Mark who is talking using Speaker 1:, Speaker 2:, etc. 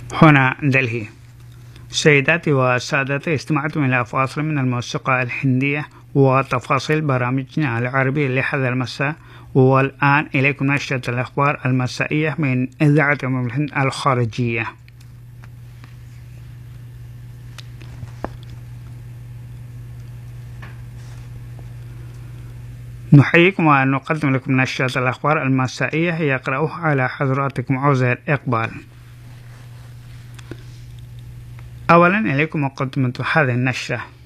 Speaker 1: هنا دلهي. سيداتي وسادتي، استمعتم إلى فاصل من الموسيقى الهندية وتفاصيل برامجنا العربية لهذا المساء. والآن إليكم نشرة الأخبار المسائية من إذاعة الهند الخارجية. نحييكم ونقدم لكم نشرة الأخبار المسائية يقرأها على حضراتكم عزير إقبال. أولا إليكم مقدمة هذه النشرة.